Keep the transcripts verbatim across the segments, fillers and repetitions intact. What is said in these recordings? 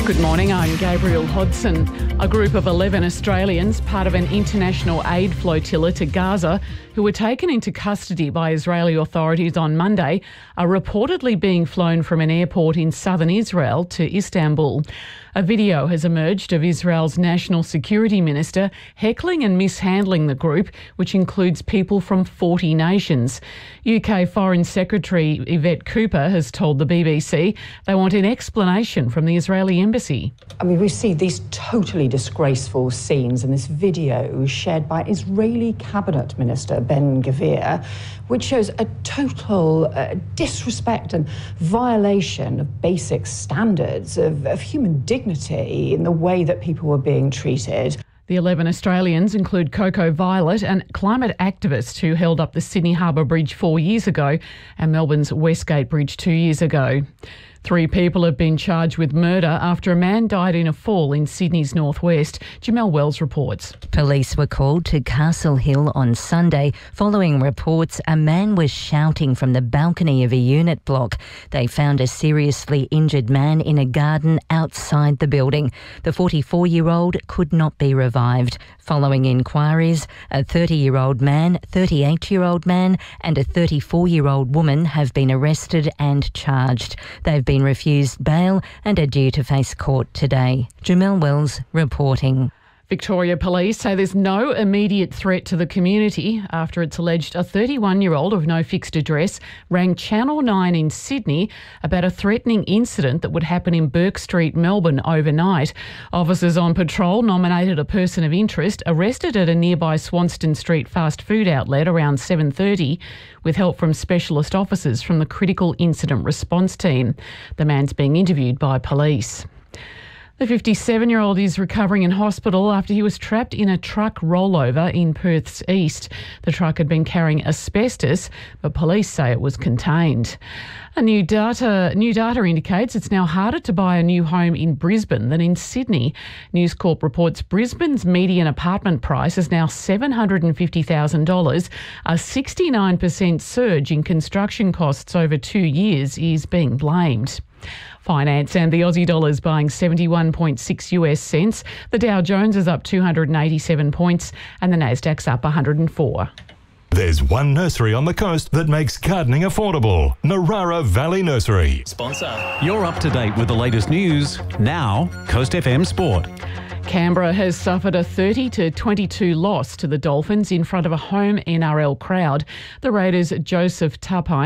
Good morning, I'm Gabriel Hodson. A group of eleven Australians, part of an international aid flotilla to Gaza, who were taken into custody by Israeli authorities on Monday, are reportedly being flown from an airport in southern Israel to Istanbul. A video has emerged of Israel's National Security Minister heckling and mishandling the group, which includes people from forty nations. U K Foreign Secretary Yvette Cooper has told the B B C they want an explanation from the Israeli embassy. I mean, we see these totally disgraceful scenes in this video shared by Israeli Cabinet Minister Ben-Gvir, which shows a total uh, disrespect and violation of basic standards of, of human dignity in the way that people were being treated. The eleven Australians include Coco Violet, an climate activist who held up the Sydney Harbour Bridge four years ago and Melbourne's Westgate Bridge two years ago. Three people have been charged with murder after a man died in a fall in Sydney's northwest. Jamelle Wells reports. Police were called to Castle Hill on Sunday following reports a man was shouting from the balcony of a unit block. They found a seriously injured man in a garden outside the building. The forty-four-year-old could not be revived. Following inquiries, a thirty-year-old man, thirty-eight-year-old man and a thirty-four-year-old woman have been arrested and charged. They've been refused bail and are due to face court today. Jamelle Wells reporting. Victoria Police say there's no immediate threat to the community after it's alleged a thirty-one-year-old of no fixed address rang Channel nine in Sydney about a threatening incident that would happen in Bourke Street, Melbourne overnight. Officers on patrol nominated a person of interest arrested at a nearby Swanston Street fast food outlet around seven thirty with help from specialist officers from the Critical Incident Response Team. The man's being interviewed by police. The fifty-seven-year-old is recovering in hospital after he was trapped in a truck rollover in Perth's east. The truck had been carrying asbestos, but police say it was contained. A new data, new data indicates it's now harder to buy a new home in Brisbane than in Sydney. News Corp reports Brisbane's median apartment price is now seven hundred fifty thousand dollars. A sixty-nine percent surge in construction costs over two years is being blamed. Finance and the Aussie dollar is buying seventy-one point six US cents. The Dow Jones is up two hundred eighty-seven points and the Nasdaq's up one hundred four. There's one nursery on the coast that makes gardening affordable. Narara Valley Nursery. Sponsor. You're up to date with the latest news. Now, Coast F M Sport. Canberra has suffered a thirty to twenty-two loss to the Dolphins in front of a home N R L crowd. The Raiders' Joseph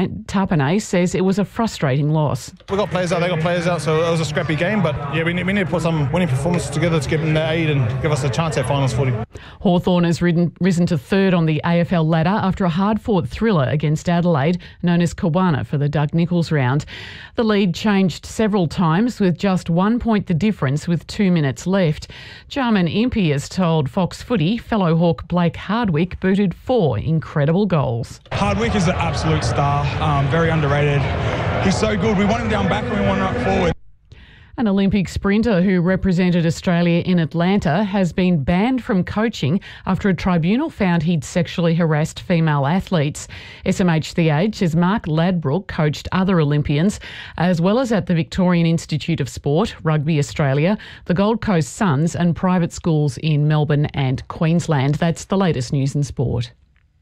Tapine says it was a frustrating loss. We've got players out, they got players out, so it was a scrappy game, but yeah, we need, we need to put some winning performances together to give them their aid and give us a chance at finals footy. Hawthorn has ridden, risen to third on the A F L ladder after a hard-fought thriller against Adelaide, known as Kawana for the Doug Nicholls round. The lead changed several times with just one point the difference with two minutes left. Jarman Impey has told Fox Footy fellow Hawk Blake Hardwick booted four incredible goals. Hardwick is an absolute star, um, very underrated. He's so good. We want him down back and we want him up forward. An Olympic sprinter who represented Australia in Atlanta has been banned from coaching after a tribunal found he'd sexually harassed female athletes. S M H The Age says Mark Ladbroke coached other Olympians, as well as at the Victorian Institute of Sport, Rugby Australia, the Gold Coast Suns and private schools in Melbourne and Queensland. That's the latest news in sport.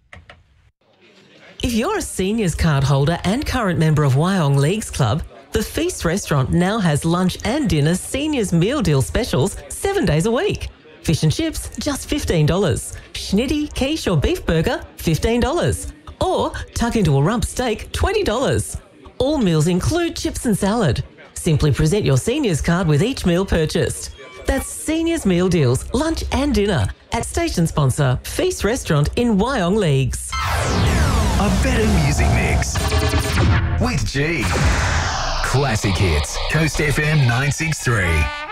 If you're a seniors card holder and current member of Wyong Leagues Club, the Feast restaurant now has lunch and dinner seniors meal deal specials seven days a week. Fish and chips, just fifteen dollars. Schnitty, quiche or beef burger, fifteen dollars. Or tuck into a rump steak, twenty dollars. All meals include chips and salad. Simply present your seniors card with each meal purchased. That's seniors meal deals, lunch and dinner at station sponsor Feast Restaurant in Wyong Leagues. A better music mix with G. Classic hits, Coast F M nine six three.